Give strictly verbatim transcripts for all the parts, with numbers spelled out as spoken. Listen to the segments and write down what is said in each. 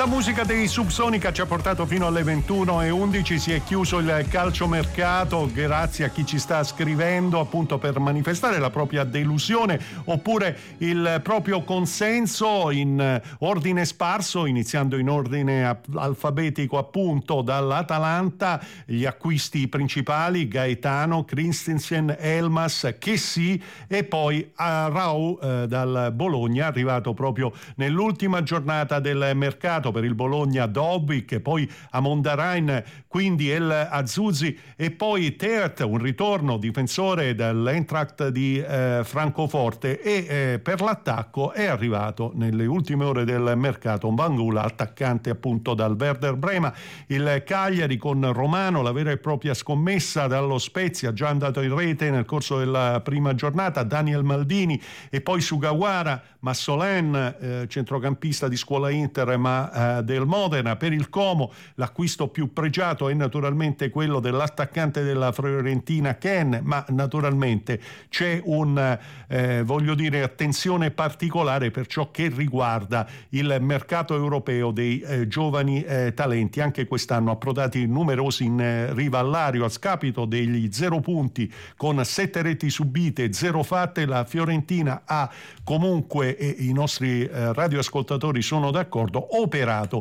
La musica dei Subsonica ci ha portato fino alle ventuno e undici, si è chiuso il calciomercato, grazie a chi ci sta scrivendo appunto per manifestare la propria delusione oppure il proprio consenso in ordine sparso, iniziando in ordine alfabetico appunto dall'Atalanta. Gli acquisti principali: Gaetano, Christensen, Elmas, Chessy e poi Arau eh, dal Bologna, arrivato proprio nell'ultima giornata del mercato. Per il Bologna Dobbik, poi Amondarain, quindi El Azzuzzi e poi Teat, un ritorno difensore dall'Eintracht di eh, Francoforte, e eh, per l'attacco è arrivato nelle ultime ore del mercato Bangula, attaccante appunto dal Werder Brema. Il Cagliari con Romano, la vera e propria scommessa dallo Spezia, già andato in rete nel corso della prima giornata, Daniel Maldini, e poi Sugawara, Massolen, eh, centrocampista di scuola Inter ma del Modena. Per il Como l'acquisto più pregiato è naturalmente quello dell'attaccante della Fiorentina Ken, ma naturalmente c'è un eh, voglio dire attenzione particolare per ciò che riguarda il mercato europeo dei eh, giovani eh, talenti. Anche quest'anno approdati numerosi in eh, riva all'Ario, a scapito degli zero punti con sette reti subite, zero fatte. La Fiorentina ha comunque, e i nostri eh, radioascoltatori sono d'accordo, operato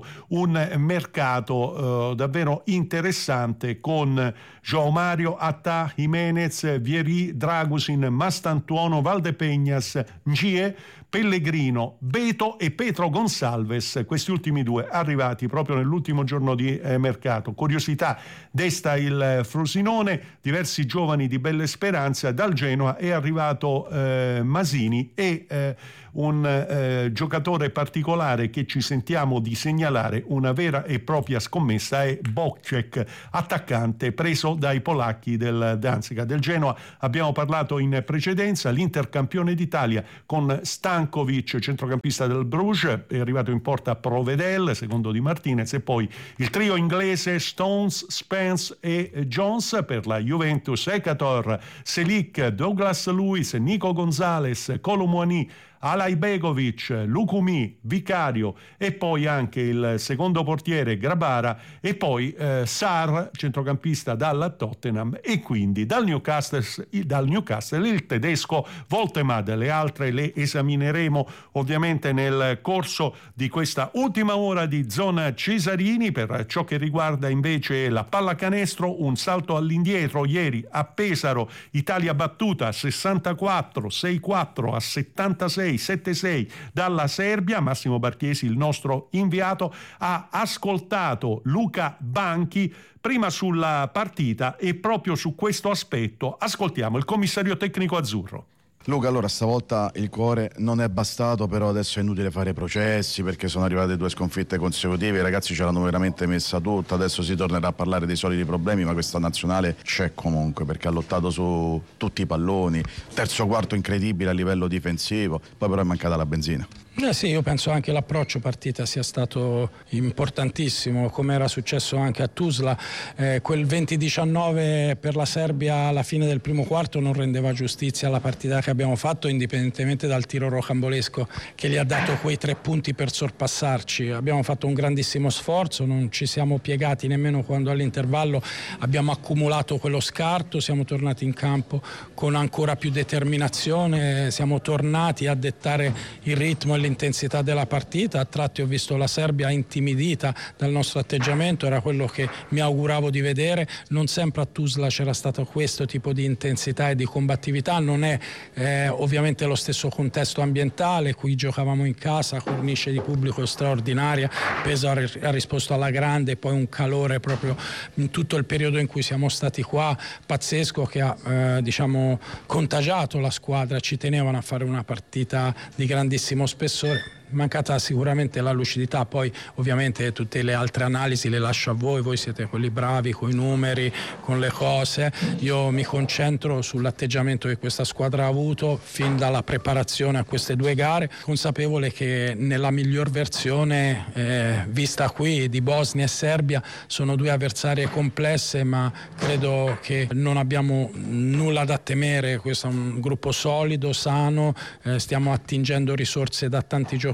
un mercato eh, davvero interessante con João Mario, Attà, Jimenez, Vieri, Dragusin, Mastantuono, Valdepeñas, Ngie, Pellegrino, Beto e Pedro Gonçalves, questi ultimi due arrivati proprio nell'ultimo giorno di eh, mercato. Curiosità desta il Frosinone, diversi giovani di belle speranze. Dal Genoa è arrivato eh, Masini e eh, un eh, giocatore particolare che ci sentiamo di segnalare, una vera e propria scommessa, è Bokcek, attaccante preso dai polacchi del Danzica. Del Genoa abbiamo parlato in precedenza, l'Inter campione d'Italia con Stankovic, centrocampista del Bruges, è arrivato in porta Provedel, secondo Di Martinez, e poi il trio inglese Stones, Spence e Jones. Per la Juventus Ekator, Selic, Douglas Lewis, Nico Gonzalez, Colomouani, Alay Begovic, Lukumi, Vicario e poi anche il secondo portiere Grabara, e poi eh, Sarr, centrocampista dalla Tottenham, e quindi dal Newcastle, dal Newcastle il tedesco Voltemade. Le altre le esamineremo ovviamente nel corso di questa ultima ora di Zona Cesarini. Per ciò che riguarda invece la pallacanestro, un salto all'indietro ieri a Pesaro, Italia battuta sessantaquattro sei quattro a settantasei sette sei dalla Serbia. Massimo Barchiesi, il nostro inviato, ha ascoltato Luca Banchi prima sulla partita e proprio su questo aspetto ascoltiamo il commissario tecnico azzurro. Luca, allora stavolta il cuore non è bastato, però adesso è inutile fare processi perché sono arrivate due sconfitte consecutive, i ragazzi ce l'hanno veramente messa tutta, adesso si tornerà a parlare dei soliti problemi, ma questa nazionale c'è comunque perché ha lottato su tutti i palloni, terzo quarto incredibile a livello difensivo, poi però è mancata la benzina. Eh sì, io penso anche l'approccio partita sia stato importantissimo, come era successo anche a Tuzla. Eh, quel venti diciannove per la Serbia alla fine del primo quarto non rendeva giustizia alla partita che abbiamo fatto, indipendentemente dal tiro rocambolesco che gli ha dato quei tre punti per sorpassarci. Abbiamo fatto un grandissimo sforzo, non ci siamo piegati nemmeno quando all'intervallo abbiamo accumulato quello scarto, siamo tornati in campo con ancora più determinazione, siamo tornati a dettare il ritmo e l'intensità della partita. A tratti ho visto la Serbia intimidita dal nostro atteggiamento, era quello che mi auguravo di vedere. Non sempre a Tuzla c'era stato questo tipo di intensità e di combattività, non è eh, ovviamente lo stesso contesto ambientale, qui giocavamo in casa, cornice di pubblico straordinaria, Pesaro ha risposto alla grande, poi un calore proprio in tutto il periodo in cui siamo stati qua pazzesco, che ha eh, diciamo contagiato la squadra. Ci tenevano a fare una partita di grandissimo spessore. Mancata sicuramente la lucidità, poi ovviamente tutte le altre analisi le lascio a voi, voi siete quelli bravi con i numeri, con le cose. Io mi concentro sull'atteggiamento che questa squadra ha avuto fin dalla preparazione a queste due gare, consapevole che nella miglior versione eh, vista qui di Bosnia e Serbia sono due avversarie complesse, ma credo che non abbiamo nulla da temere. Questo è un gruppo solido, sano, eh, stiamo attingendo risorse da tanti giocatori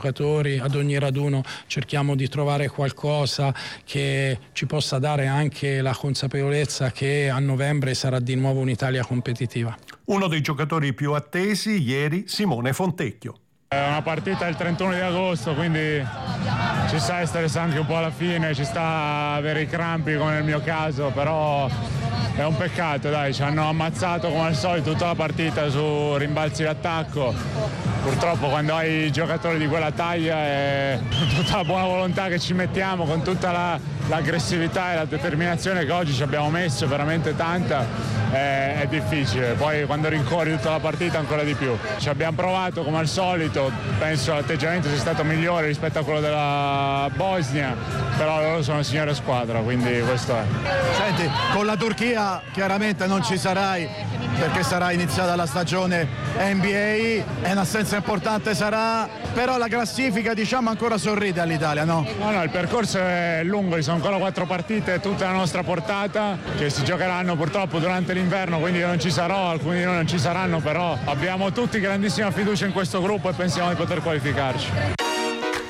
giocatori, ad ogni raduno cerchiamo di trovare qualcosa che ci possa dare anche la consapevolezza che a novembre sarà di nuovo un'Italia competitiva. Uno dei giocatori più attesi ieri, Simone Fontecchio. È una partita il trentuno di agosto, quindi ci sta essere anche un po' alla fine, ci sta avere i crampi come nel mio caso, però è un peccato, dai, ci hanno ammazzato come al solito tutta la partita su rimbalzi d'attacco. Purtroppo quando hai giocatori di quella taglia e tutta la buona volontà che ci mettiamo, con tutta la, l'aggressività e la determinazione che oggi ci abbiamo messo, veramente tanta, è, è difficile. Poi quando rincorri tutta la partita ancora di più. Ci abbiamo provato come al solito, penso l'atteggiamento sia stato migliore rispetto a quello della Bosnia, però loro sono signore squadra, quindi questo è. Senti, con la Turchia chiaramente non ci sarai perché sarà iniziata la stagione N B A, è un'assenza importante sarà, però la classifica diciamo ancora sorride all'Italia, no? No, no, il percorso è lungo, ci sono ancora quattro partite, tutte alla nostra portata, che si giocheranno purtroppo durante l'inverno, quindi io non ci sarò, alcuni di noi non ci saranno, però abbiamo tutti grandissima fiducia in questo gruppo e pensiamo di poter qualificarci.